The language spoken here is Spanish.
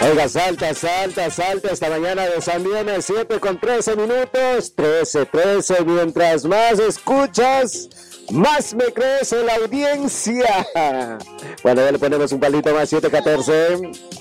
Oiga, salta esta mañana de San Dionis, 7:13, 13:13. Mientras más escuchas, más me crece la audiencia. Bueno, ya le ponemos un palito más, 7:14.